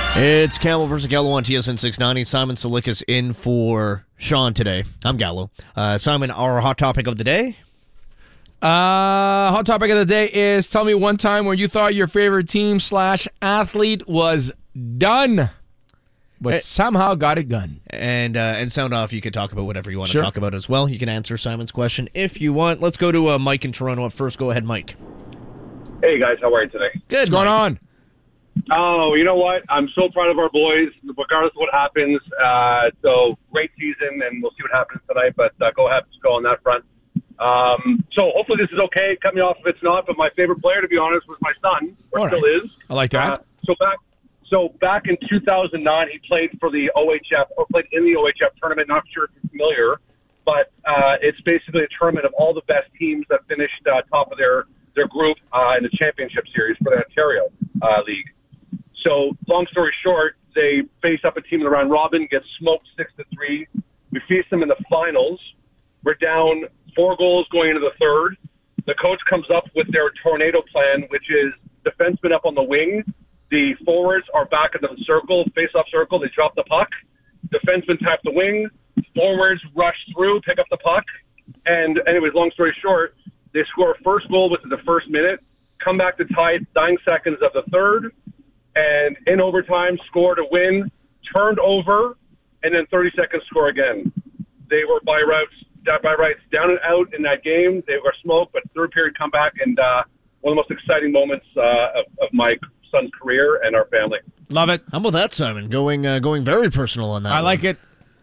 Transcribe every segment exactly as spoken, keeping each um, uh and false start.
It's Camel versus Gallo on T S N six ninety. Simon Silikas in for Sean today. I'm Gallo. Uh, Simon, our hot topic of the day? Uh, hot topic of the day is tell me one time where you thought your favorite team slash athlete was done, but It, somehow got it done. And uh, and sound off, you can talk about whatever you want Sure. to talk about as well. You can answer Simon's question if you want. Let's go to uh, Mike in Toronto up first. Go ahead, Mike. Hey, guys. How are you today? Good. What's going Mike. on? Oh, you know what? I'm so proud of our boys, regardless of what happens. Uh, so, great season, and we'll see what happens tonight. But uh, go ahead, go on that front. Um, so, hopefully this is okay. Cut me off if it's not. But my favorite player, to be honest, was my son, or All still right. is. I like that. Uh, so back, so back in two thousand nine, he played for the O H F, or played in the O H F tournament. Not sure if you're familiar, but uh, it's basically a tournament of all the best teams that finished uh, top of their their group uh, in the championship series for the Ontario uh, League. So, long story short, they face up a team in the round robin, get smoked six to three. We face them in the finals. We're down four goals going into the third. The coach comes up with their tornado plan, which is defensemen up on the wing. The forwards are back in the circle, face-off circle. They drop the puck. Defensemen tap the wing. Forwards rush through, pick up the puck. And anyways, long story short, they score a first goal within the first minute, come back to tie it nine seconds of the third, and in overtime, score to win, turned over, and then thirty seconds score again. They were by routes, by rights down and out in that game. They were smoked, but third period comeback, and uh, one of the most exciting moments uh, of, of my son's career and our family. Love it. How about that, Simon? Going uh, going very personal on that. I one. like it.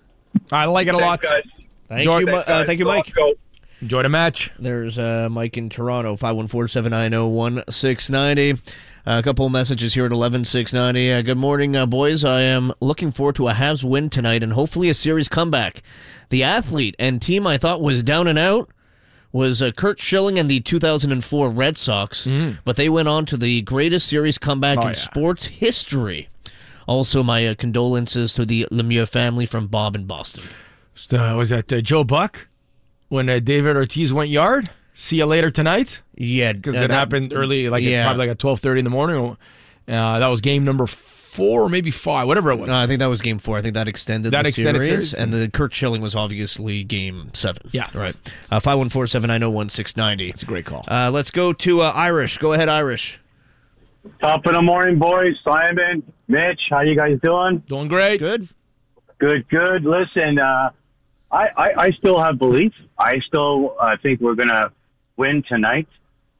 I like it a lot. Thanks, guys. Thank Enjoy- you, Mi- Thanks, uh, guys. thank you, Go, Mike. Go. Enjoy the match. There's uh, Mike in Toronto, five one four, seven nine zero, one six nine zero. Uh, a couple of messages here at eleven six ninety. Uh, good morning, uh, boys. I am looking forward to a Habs win tonight and hopefully a series comeback. The athlete and team I thought was down and out was uh, Kurt Schilling and the two thousand four Red Sox, Mm. but they went on to the greatest series comeback Oh, in yeah. sports history. Also, my uh, condolences to the Lemieux family from Bob in Boston. Uh, was that uh, Joe Buck when uh, David Ortiz went yard? See you later tonight. Yeah, Because uh, it that- happened early, like yeah. at, probably like at twelve thirty in the morning. Uh, that was game number four or maybe five, whatever it was. No, I think that was game four. I think that extended That the extended series, series. and the Kurt Schilling was obviously game seven. Yeah. right. Uh, five one four seven nine zero one six nine zero. It's a great call. Uh, let's go to uh, Irish. Go ahead, Irish. Top of the morning, boys. Simon, Mitch, how you guys doing? Doing great. Good. Good, good. Listen, uh, I, I, I still have belief. I still uh, think we're going to win tonight.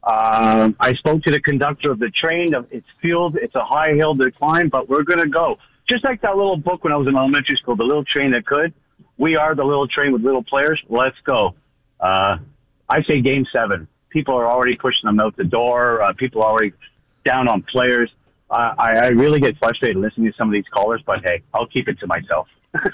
Um, I spoke to the conductor of the train. It's fueled. It's a high hill to climb, but we're going to go. Just like that little book when I was in elementary school, The Little Train That Could. We are the little train with little players. Let's go. Uh, I say game seven. People are already pushing them out the door. Uh, people are already down on players. Uh, I, I really get frustrated listening to some of these callers, but hey, I'll keep it to myself.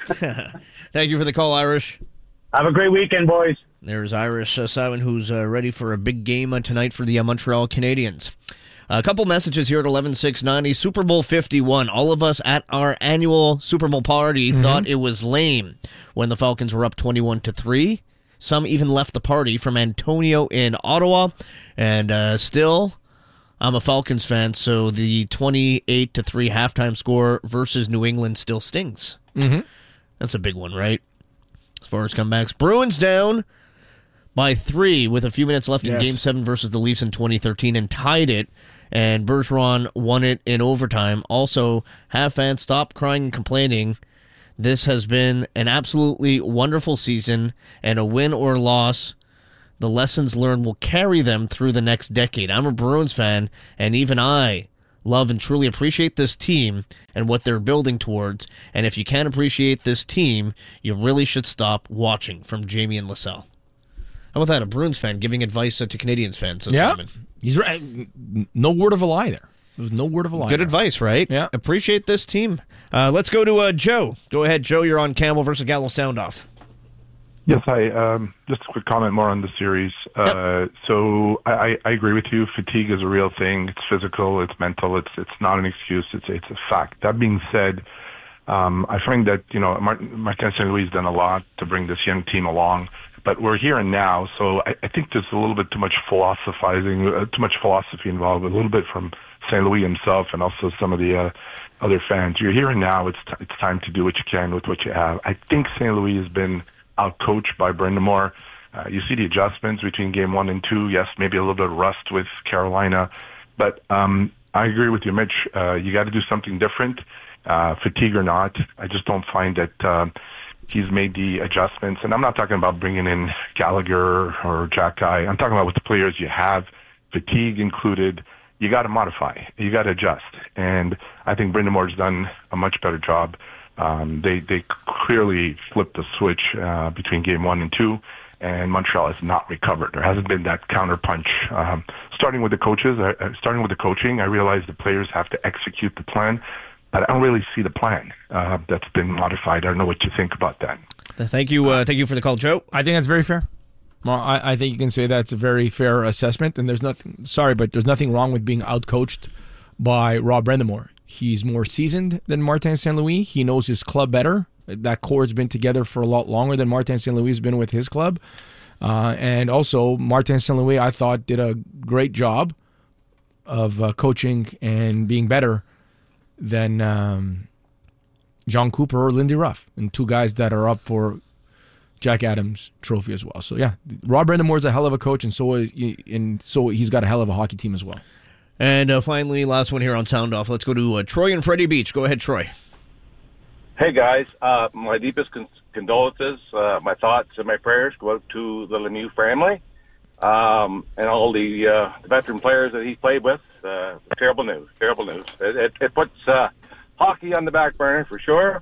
Thank you for the call, Irish. Have a great weekend, boys. There's Irish uh, Simon, who's uh, ready for a big game uh, tonight for the uh, Montreal Canadiens. A couple messages here at eleven six ninety. Super Bowl fifty-one. All of us at our annual Super Bowl party Mm-hmm. thought it was lame when the Falcons were up twenty-one to three. Some even left the party from Antonio in Ottawa. And uh, still, I'm a Falcons fan, so the twenty-eight to three halftime score versus New England still stings. Mm-hmm. That's a big one, right? As far as comebacks. Bruins down by three with a few minutes left in Yes. Game seven versus the Leafs in twenty thirteen and tied it, and Bergeron won it in overtime. Also, have fans stop crying and complaining. This has been an absolutely wonderful season, and a win or loss, the lessons learned will carry them through the next decade. I'm a Bruins fan, and even I love and truly appreciate this team and what they're building towards. And if you can't appreciate this team, you really should stop watching. From Jamie and LaSalle. How about that? A Bruins fan giving advice to Canadians fans. Says Yeah. Simon. He's right. No word of a lie there. There's no word of a lie. Good there. advice, right? Yeah. Appreciate this team. Uh, let's go to uh, Joe. Go ahead, Joe. You're on Campbell versus Gallo Sound Off. Yes, hi. Um, just a quick comment more on the series. Uh, so I, I agree with you. Fatigue is a real thing. It's physical. It's mental. It's it's not an excuse. It's it's a fact. That being said, um, I find that you know Martin Martin Saint Louis has done a lot to bring this young team along, but we're here and now. So I, I think there's a little bit too much philosophizing, uh, too much philosophy involved. A little bit from Saint Louis himself and also some of the uh, other fans. You're here and now. It's t- it's time to do what you can with what you have. I think Saint Louis has been outcoached by Brind'Amour. Uh, you see the adjustments between game one and two. Yes, maybe a little bit of rust with Carolina. But um, I agree with you, Mitch. Uh, you got to do something different, uh, fatigue or not. I just don't find that uh, he's made the adjustments. And I'm not talking about bringing in Gallagher or Jack-I. I'm talking about with the players you have, fatigue included. You got to modify. You got to adjust. And I think Brind'Amour's done a much better job. Um, they they clearly flipped the switch uh, between game one and two. And Montreal has not recovered. There hasn't been that counterpunch. Um, starting with the coaches, uh, starting with the coaching, I realize the players have to execute the plan, but I don't really see the plan uh, that's been modified. I don't know what you think about that. Thank you, uh, thank you for the call, Joe. I think that's very fair. Well, I, I think you can say that's a very fair assessment. And there's nothing. Sorry, but there's nothing wrong with being outcoached by Rob Brind'Amour. He's more seasoned than Martin Saint Louis. He knows his club better. That core has been together for a lot longer than Martin Saint Louis has been with his club. Uh, and also, Martin Saint Louis, I thought, did a great job of uh, coaching and being better than um, John Cooper or Lindy Ruff, and two guys that are up for Jack Adams trophy as well. So, yeah, Rob Brind'Amour is a hell of a coach, and so, is, and so he's got a hell of a hockey team as well. And uh, finally, last one here on Sound Off. Let's go to uh, Troy and Freddie Beach. Go ahead, Troy. Hey, guys. Uh, my deepest con- condolences, uh, my thoughts and my prayers go out to the Lemieux family um, and all the, uh, the veteran players that he played with. Uh, terrible news, terrible news. It, it, it puts uh, hockey on the back burner for sure.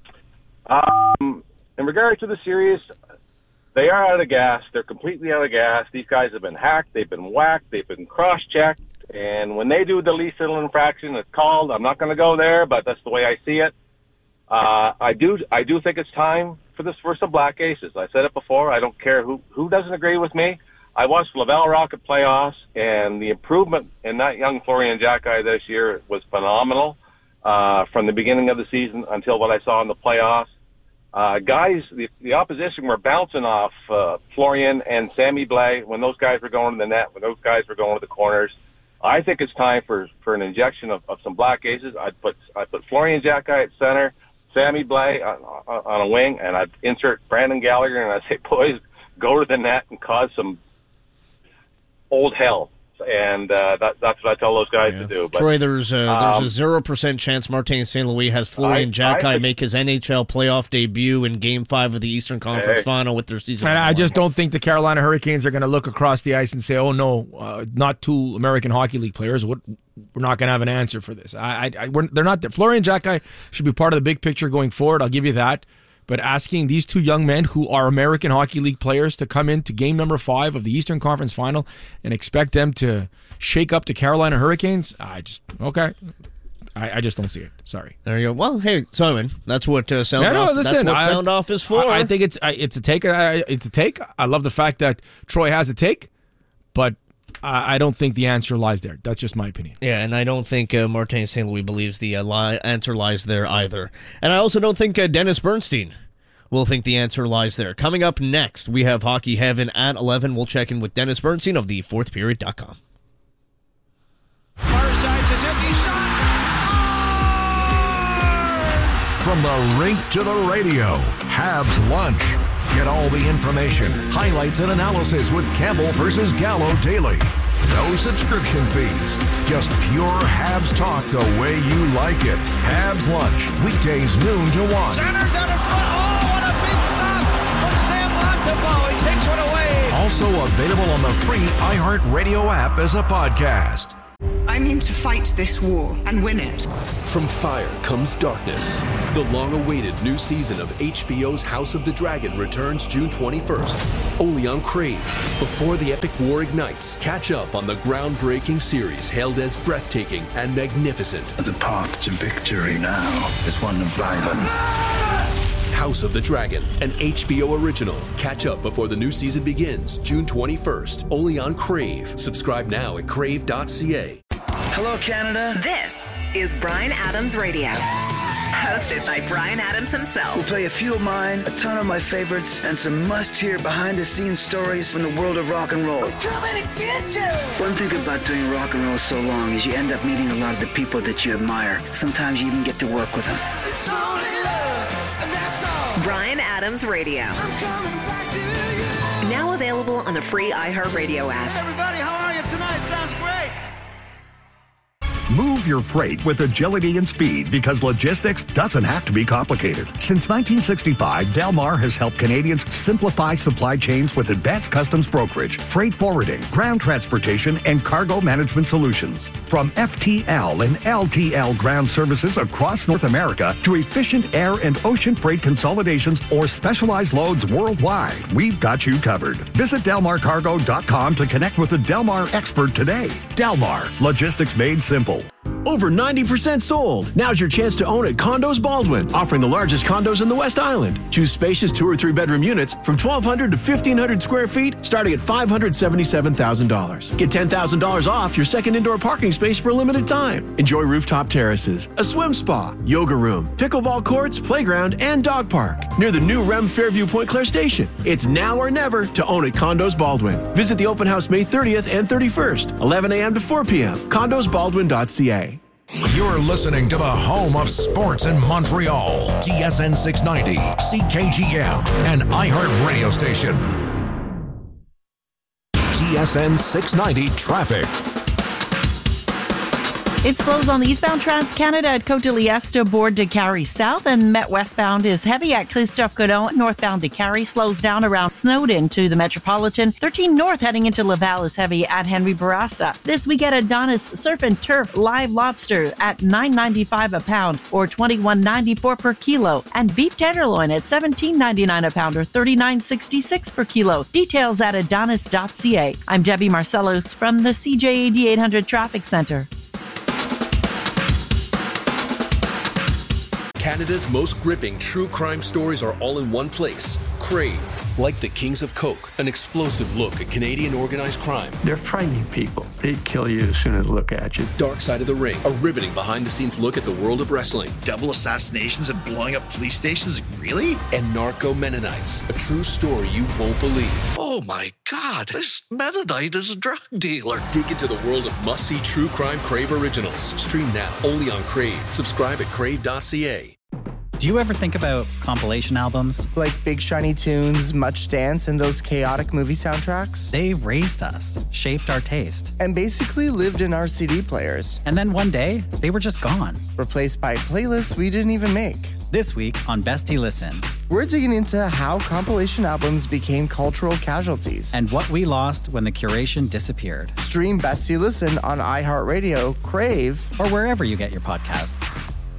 Um, in regard to the series, they are out of gas. They're completely out of gas. These guys have been hacked. They've been whacked. They've been cross-checked. And when they do the least little infraction, it's called. I'm not going to go there, but that's the way I see it. Uh, I do I do think it's time for this for some Black Aces. I said it before. I don't care who, who doesn't agree with me. I watched Laval Rocket playoffs, and the improvement in that young Florian Jack-I this year was phenomenal uh, from the beginning of the season until what I saw in the playoffs. Uh, guys, the, the opposition were bouncing off uh, Florian and Sammy Blais when those guys were going to the net, when those guys were going to the corners. I think it's time for, for an injection of, of some Black Aces. I'd put I'd put Florian Jack-I at center, Sammy Blais on, on, on a wing, and I'd insert Brandon Gallagher, and I'd say, boys, go to the net and cause some old hell. And uh, that, that's what I tell those guys yeah. to do. But, Troy, there's a, there's um, a zero percent chance Martin Saint Louis has Florian Jack-I make his N H L playoff debut in Game five of the Eastern Conference hey. Final with their season. And I just don't think the Carolina Hurricanes are going to look across the ice and say, oh, no, uh, not two American Hockey League players. What, we're not going to have an answer for this. I, I, I we're, they're not there. Florian Jack-I should be part of the big picture going forward. I'll give you that. But asking these two young men who are American Hockey League players to come into game number five of the Eastern Conference Final and expect them to shake up the Carolina Hurricanes, I just, okay. I, I just don't see it. Sorry. There you go. Well, hey, Simon, that's what uh, Sound yeah, no, Off, listen, that's what I, Sound Off is for. I, I think it's I, it's a take. I, it's a take. I love the fact that Troy has a take, but I, I don't think the answer lies there. That's just my opinion. Yeah, and I don't think uh, Martin Saint Louis believes the uh, li- answer lies there either. And I also don't think uh, Dennis Bernstein will think the answer lies there. Coming up next, we have Hockey Heaven at eleven. We'll check in with Dennis Bernstein of the fourth period dot com. Far side is empty shot. From the rink to the radio, Habs Lunch. Get all the information, highlights, and analysis with Campbell versus Gallo daily. No subscription fees. Just pure Habs talk the way you like it. Habs Lunch, weekdays noon to one. Centers out in front. Oh, what a big stop from Sam Montembeault. He takes one away. Also available on the free iHeartRadio app as a podcast. I'm in to fight this war and win it. From fire comes darkness. The long-awaited new season of H B O's House of the Dragon returns June twenty-first, only on Crave. Before the epic war ignites, catch up on the groundbreaking series hailed as breathtaking and magnificent. The path to victory now is one of violence. House of the Dragon, an H B O original. Catch up before the new season begins June twenty-first, only on Crave. Subscribe now at crave dot c a. Hello, Canada. This is Bryan Adams Radio. Hosted by Bryan Adams himself. We'll play a few of mine, a ton of my favorites, and some must-hear behind-the-scenes stories from the world of rock and roll. Coming to get you! One thing about doing rock and roll so long is you end up meeting a lot of the people that you admire. Sometimes you even get to work with them. It's only love, and that's all. Bryan Adams Radio. I'm coming back to you. Now available on the free iHeartRadio app. Hey everybody, how are you tonight? Sounds great. Move your freight with agility and speed because logistics doesn't have to be complicated. Since nineteen sixty-five, Delmar has helped Canadians simplify supply chains with advanced customs brokerage, freight forwarding, ground transportation, and cargo management solutions. From F T L and L T L ground services across North America to efficient air and ocean freight consolidations or specialized loads worldwide, we've got you covered. Visit delmar cargo dot com to connect with a Delmar expert today. Delmar, logistics made simple. Over ninety percent sold. Now's your chance to own at Condos Baldwin, offering the largest condos in the West Island. Choose spacious two or three bedroom units from twelve hundred to fifteen hundred square feet, starting at five hundred seventy-seven thousand dollars. Get ten thousand dollars off your second indoor parking space for a limited time. Enjoy rooftop terraces, a swim spa, yoga room, pickleball courts, playground, and dog park near the new R E M Fairview Point Claire Station. It's now or never to own at Condos Baldwin. Visit the open house May thirtieth and thirty-first, eleven a.m. to four p.m. condos baldwin dot c a. You're listening to the home of sports in Montreal. T S N six ninety, C K G M, and iHeart Radio Station. T S N six ninety Traffic. It slows on the eastbound Trans-Canada at Côte de Liesse to board de Carrie South, and Met westbound is heavy at Christophe Godon. Northbound de Carrie slows down around Snowden to the Metropolitan. thirteen North heading into Laval is heavy at Henry Bourassa. This week at Adonis, surf and turf live lobster at nine ninety-five a pound or twenty-one ninety-four per kilo, and beef tenderloin at seventeen ninety-nine a pound or thirty-nine sixty-six per kilo. Details at adonis dot c a. I'm Debbie Marcellos from the C J A D eight hundred Traffic Center. Canada's most gripping true crime stories are all in one place. Crave. Like the Kings of Coke, an explosive look at Canadian organized crime. They're frightening people. They'd kill you as soon as they look at you. Dark Side of the Ring, a riveting behind-the-scenes look at the world of wrestling. Double assassinations and blowing up police stations? Really? And Narco Mennonites, a true story you won't believe. Oh my God, this Mennonite is a drug dealer. Dig into the world of must-see true crime Crave originals. Stream now, only on Crave. Subscribe at crave dot c a. Do you ever think about compilation albums? Like Big Shiny Tunes, Much Dance, and those chaotic movie soundtracks? They raised us, shaped our taste. And basically lived in our C D players. And then one day, they were just gone. Replaced by playlists we didn't even make. This week on Bestie Listen, we're digging into how compilation albums became cultural casualties. And what we lost when the curation disappeared. Stream Bestie Listen on iHeartRadio, Crave, or wherever you get your podcasts.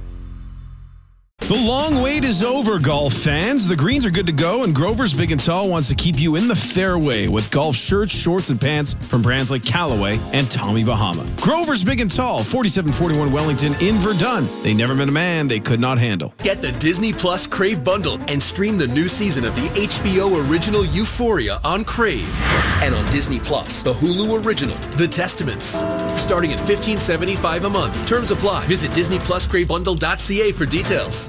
The long wait is over, golf fans. The greens are good to go, and Grover's Big and Tall wants to keep you in the fairway with golf shirts, shorts, and pants from brands like Callaway and Tommy Bahama. Grover's Big and Tall, forty-seven forty-one Wellington in Verdun. They never met a man they could not handle. Get the Disney Plus Crave bundle and stream the new season of the H B O original Euphoria on Crave. And on Disney Plus, the Hulu original, The Testaments. Starting at fifteen seventy-five a month. Terms apply. Visit disney plus crave bundle dot c a for details.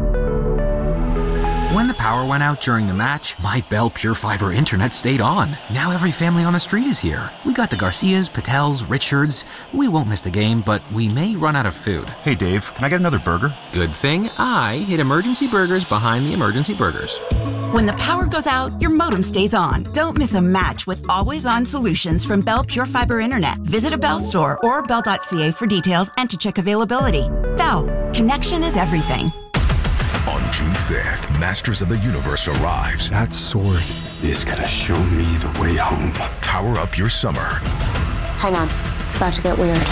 When the power went out during the match, my Bell Pure Fiber internet stayed on. Now every family on the street is here. We got the Garcias, Patels, Richards. We won't miss the game, but we may run out of food. Hey Dave, can I get another burger? Good thing I hid Emergency Burgers behind the Emergency Burgers. When the power goes out, your modem stays on. Don't miss a match with always-on solutions from Bell Pure Fiber Internet. Visit a Bell store or bell dot c a for details and to check availability. Bell, connection is everything. On June fifth, Masters of the Universe arrives. That sword is gonna show me the way home. Power up your summer. Hang on, it's about to get weird.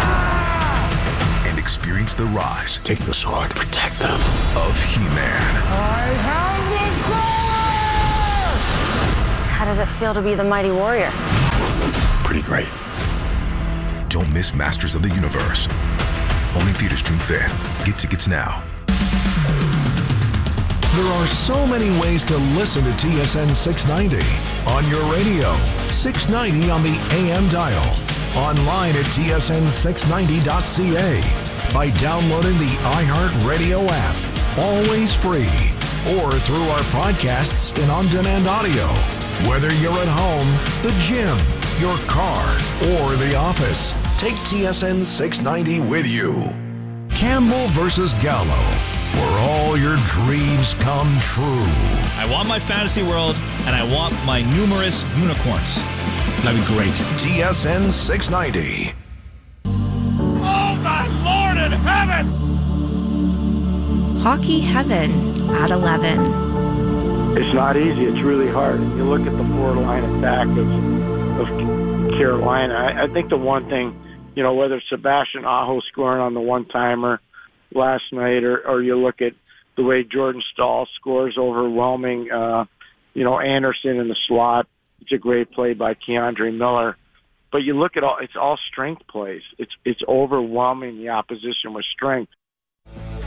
Yeah! And experience the rise. Take the sword, protect them. Of He-Man. I have the sword! How does it feel to be the mighty warrior? Pretty great. Don't miss Masters of the Universe. Only in theaters June fifth. Get tickets now. There are so many ways to listen to T S N six ninety. On your radio, six ninety on the A M dial. Online at T S N six ninety dot c a. by downloading the iHeartRadio app, always free, or through our podcasts and on-demand audio. Whether you're at home, the gym, your car, or the office, take T S N six ninety with you. Campbell versus Gallo, where all your dreams come true. I want my fantasy world, and I want my numerous unicorns. That'd be great. T S N six ninety. Oh, my Lord in heaven! Hockey Heaven at eleven. It's not easy. It's really hard. You look at the four-line attack of, of Carolina. I, I think the one thing, you know, whether it's Sebastian Aho scoring on the one-timer last night, or, or you look at the way Jordan Staal scores overwhelming, uh, you know, Anderson in the slot. It's a great play by Keandre Miller. But you look at all, it's all strength plays. It's it's overwhelming the opposition with strength.